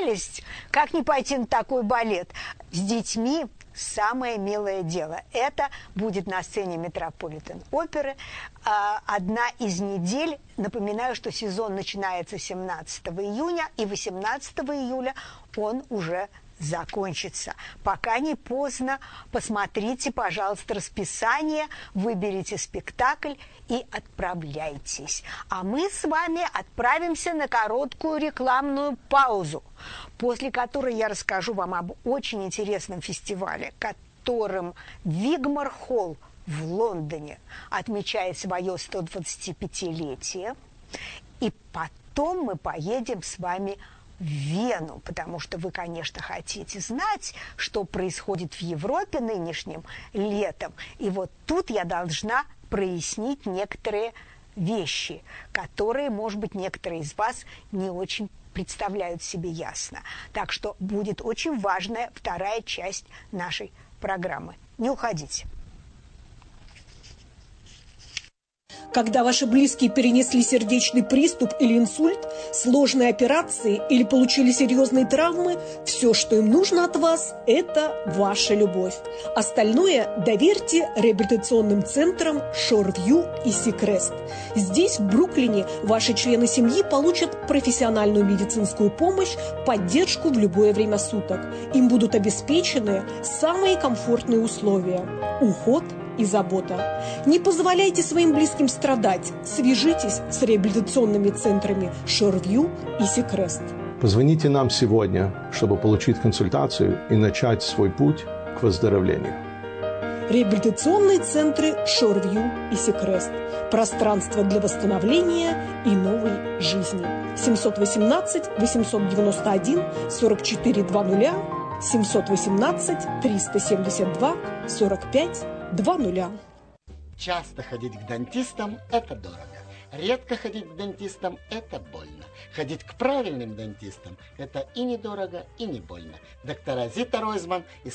прелесть! Как не пойти на такой балет? С детьми самое милое дело. Это будет на сцене Метрополитен-оперы. Одна из недель. Напоминаю, что сезон начинается 17 июня, и 18 июля он уже закончится. Пока не поздно, посмотрите, пожалуйста, расписание, выберите спектакль и отправляйтесь. А мы с вами отправимся на короткую рекламную паузу, после которой я расскажу вам об очень интересном фестивале, которым Вигмор Холл в Лондоне отмечает свое 125-летие. И потом мы поедем с вами в Вену, потому что вы, конечно, хотите знать, что происходит в Европе нынешним летом. И вот тут я должна прояснить некоторые вещи, которые, может быть, некоторые из вас не очень представляют себе ясно. Так что будет очень важная вторая часть нашей программы. Не уходите. Когда ваши близкие перенесли сердечный приступ или инсульт, сложные операции или получили серьезные травмы, все, что им нужно от вас, это ваша любовь. Остальное доверьте реабилитационным центрам Шорвью и Сикрест. Здесь, в Бруклине, ваши члены семьи получат профессиональную медицинскую помощь, поддержку в любое время суток. Им будут обеспечены самые комфортные условия – уход и забота. Не позволяйте своим близким страдать. Свяжитесь с реабилитационными центрами Шорвью и Сикрест. Позвоните нам сегодня, чтобы получить консультацию и начать свой путь к выздоровлению. Реабилитационные центры Шорвью и Сикрест. Пространство для восстановления и новой жизни. 718-891-4420, 718-372-45-20. Часто ходить к дантистам – это дорого. Редко ходить к дантистам – это больно. Ходить к правильным дантистам – это и недорого, и не больно. Доктора Зита Ройзман из